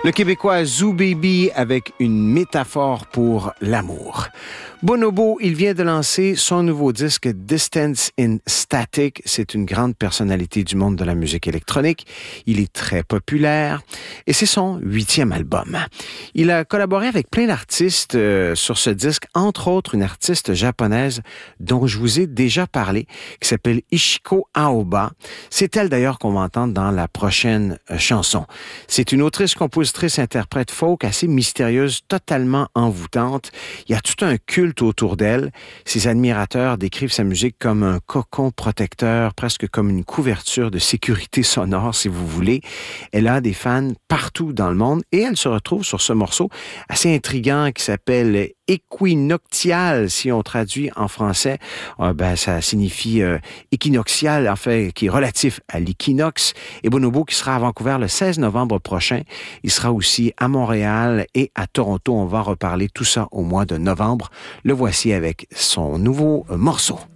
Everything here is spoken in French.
Le Québécois Zoo Baby avec une métaphore pour l'amour. Bonobo, il vient de lancer son nouveau disque Distance in Static. C'est une grande personnalité du monde de la musique électronique. Il est très populaire et c'est son 8e album. Il a collaboré avec plein d'artistes sur ce disque, entre autres une artiste japonaise dont je vous ai déjà parlé, qui s'appelle Ishiko Aoba. C'est elle d'ailleurs qu'on va entendre dans la prochaine chanson. C'est une autrice, compositrice, interprète folk assez mystérieuse, totalement envoûtante. Il y a tout un culte autour d'elle. Ses admirateurs décrivent sa musique comme un cocon protecteur, presque comme une couverture de sécurité sonore, si vous voulez. Elle a des fans partout dans le monde et elle se retrouve sur ce morceau assez intriguant qui s'appelle Équinoctial, si on traduit en français. Ça signifie équinoxial, en fait, qui est relatif à l'équinoxe. Et Bonobo qui sera à Vancouver le 16 novembre prochain. Il sera aussi à Montréal et à Toronto. On va reparler tout ça au mois de novembre. Le voici avec son nouveau morceau.